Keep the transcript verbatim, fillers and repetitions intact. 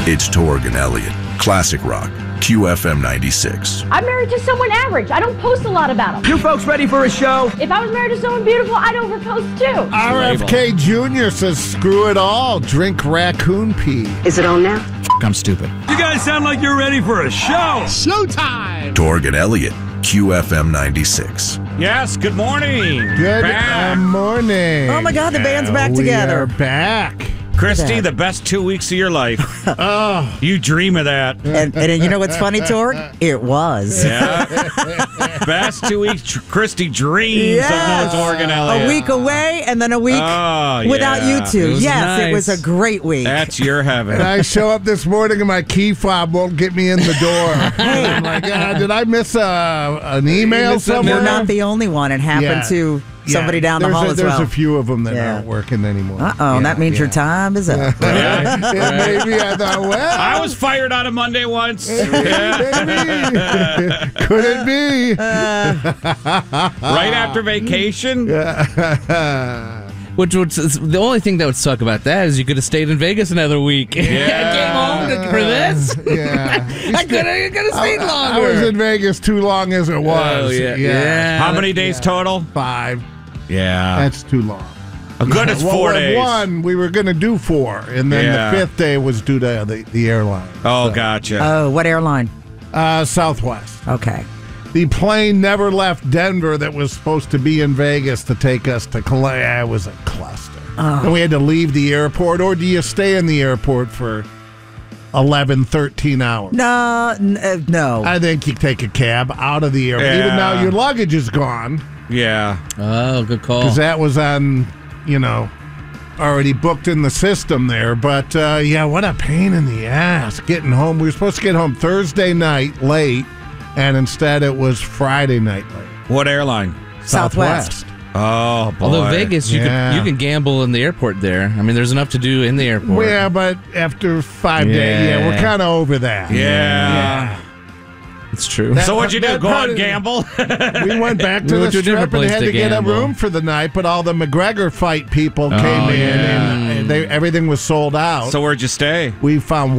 It's Torg and Elliott. Classic Rock. Q F M ninety-six. I'm married to someone average. I don't post a lot about them. You folks ready for a show? If I was married to someone beautiful, I'd overpost too. R F K Junior says, screw it all. Drink raccoon pee. Is it on now? I'm stupid. You guys sound like you're ready for a show. Showtime! Torg and Elliott. Q F M ninety-six. Yes, good morning. Good Back. uh, morning. Oh my God, the band's back we together. are back. Christy, the best two weeks of your life. Oh, You dream of that. And, and you know what's funny, Torg? It was. Yeah. Best two weeks. Tr- Christy dreams Yes. of no Torg and Elliott. A week away and then a week Oh, without yeah. you two. It was Yes, nice. it was a great week. That's your heaven. and I show up this morning and my key fob won't get me in the door. I'm like, uh, did I miss a, an email missed a- somewhere? You're not the only one. It happened Yeah. to somebody Yeah, down the there's hall a, as There's well. a few of them that Yeah. aren't working anymore. Uh-oh, Yeah, that means your yeah. time is up. Yeah. And maybe I thought, well, I was fired on a Monday once. maybe. Could it be? Right after vacation. Which would the only thing that would suck about that is you could have stayed in Vegas another week. I came home to, for this. Yeah. I could have could have stayed longer. I was in Vegas too long as it was. Oh, yeah. Yeah. How many days total? Five. Yeah. That's too long. A good as well, four with days. One, we were going to do four, and then Yeah. the fifth day was due to the, the airline. Oh, gotcha. Oh, what airline? Uh, Southwest. Okay. The plane never left Denver that was supposed to be in Vegas to take us to Calais. It was a cluster. Oh. And we had to leave the airport, or do you stay in the airport for eleven, thirteen hours? No, n- uh, no. I think you take a cab out of the airport. Even Yeah. now, your luggage is gone. yeah. Oh, good call. Because that was on, you know, already booked in the system there. But, uh, yeah, what a pain in the ass getting home. We were supposed to get home Thursday night late, and instead it was Friday night late. What airline? Southwest. Oh, boy. Although Vegas, you Yeah. can you can gamble in the airport there. I mean, there's enough to do in the airport. Yeah, but after five days, yeah, we're Yeah. kind of over that. Yeah. It's true. That- So what'd you do? that Go part and of- gamble? We went back to We the went to a different strip and place had to to, get a gamble. room for the night, but all the McGregor fight people came in, yeah. and they, everything was sold out. So where'd you stay? we found